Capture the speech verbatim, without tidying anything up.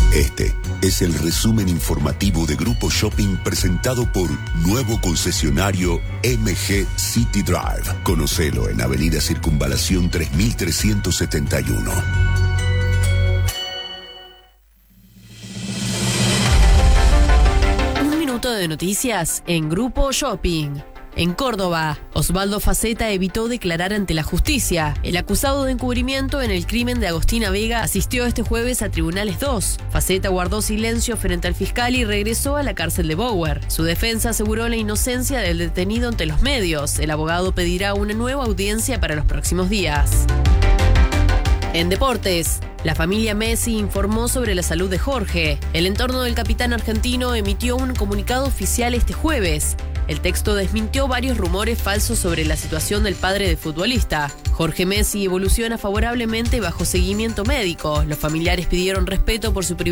Este es el resumen informativo de Grupo Shopping presentado por nuevo concesionario M G City Drive. Conocelo en Avenida Circunvalación tres mil trescientos setenta y uno. Un minuto de noticias en Grupo Shopping. En Córdoba, Osvaldo Faceta evitó declarar ante la justicia. El acusado de encubrimiento en el crimen de Agostina Vega asistió este jueves a Tribunales dos. Faceta guardó silencio frente al fiscal y regresó a la cárcel de Bower. Su defensa aseguró la inocencia del detenido ante los medios. El abogado pedirá una nueva audiencia para los próximos días. En deportes, la familia Messi informó sobre la salud de Jorge. El entorno del capitán argentino emitió un comunicado oficial este jueves. El texto desmintió varios rumores falsos sobre la situación del padre del futbolista. Jorge Messi evoluciona favorablemente bajo seguimiento médico. Los familiares pidieron respeto por su privacidad